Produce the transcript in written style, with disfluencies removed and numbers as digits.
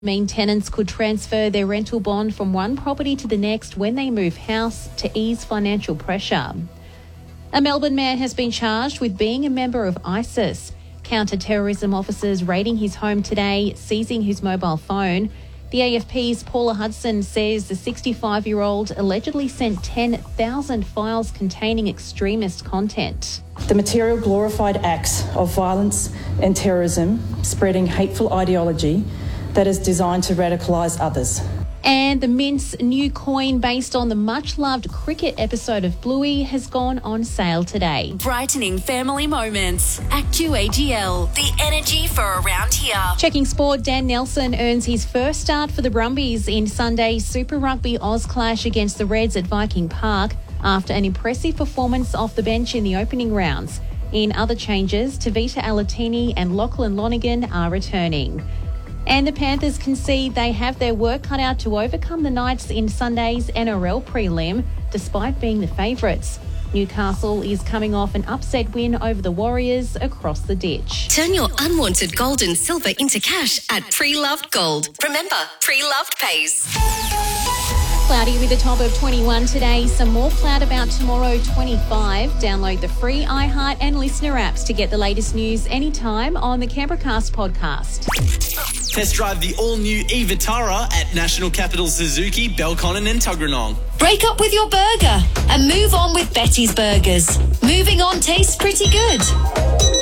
Main tenants could transfer their rental bond from one property to the next when they move house to ease financial pressure. A Melbourne man has been charged with being a member of ISIS. Counter-terrorism officers raiding his home today, seizing his mobile phone. The AFP's Paula Hudson says the 65-year-old allegedly sent 10,000 files containing extremist content. The material glorified acts of violence and terrorism, spreading hateful ideology that is designed to radicalise others. And the Mint's new coin based on the much-loved cricket episode of Bluey has gone on sale today. Brightening family moments. AccuAGL, the energy for around here. Checking sport, Dan Nelson earns his first start for the Brumbies in Sunday's Super Rugby Oz clash against the Reds at Viking Park after an impressive performance off the bench in the opening rounds. In other changes, Tavita Alatini and Lachlan Lonergan are returning. And the Panthers concede they have their work cut out to overcome the Knights in Sunday's NRL prelim, despite being the favourites. Newcastle is coming off an upset win over the Warriors across the ditch. Turn your unwanted gold and silver into cash at Pre-Loved Gold. Remember, Pre-Loved pays. Cloudy with a top of 21 today. Some more cloud about tomorrow, 25. Download the free iHeart and Listener apps to get the latest news anytime on the Canberracast podcast. Test drive the all-new e-Vitara at National Capital Suzuki, Belconnen and Tuggeranong. Break up with your burger and move on with Betty's Burgers. Moving on tastes pretty good.